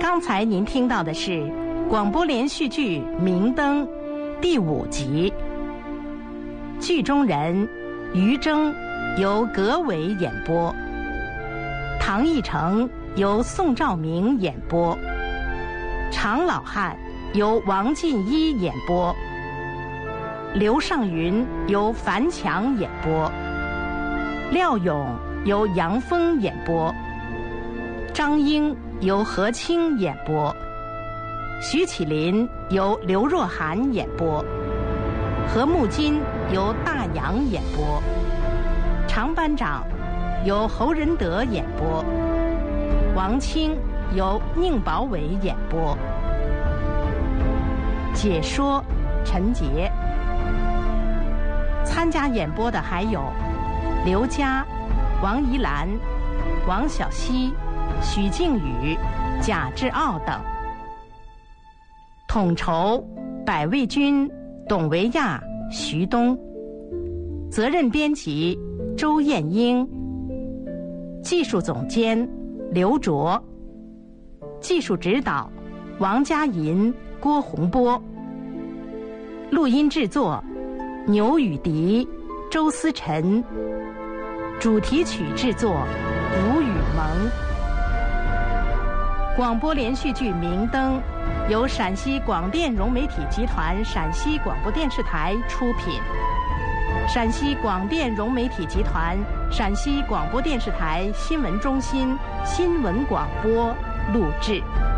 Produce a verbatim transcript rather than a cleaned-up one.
刚才您听到的是广播连续剧《明灯》第五集，剧中人于征由葛伟演播，唐奕成由宋兆明演播，常老汉由王进一演播，刘尚云由樊强演播，廖勇由杨峰演播，张英由何清演播，徐启林由刘若涵演播，何木金由大洋演播，常班长由侯仁德演播，王清由宁宝伟演播，解说陈杰。参加演播的还有刘佳、王怡兰、王小溪、许靖宇、贾志傲等。统筹百味君、董维亚、徐东。责任编辑周艳英。技术总监刘卓。技术指导王佳银、郭洪波。录音制作牛雨迪、周思辰。主题曲制作吴雨萌。广播连续剧《明灯》由陕西广电融媒体集团陕西广播电视台出品，陕西广电融媒体集团陕西广播电视台新闻中心新闻广播录制。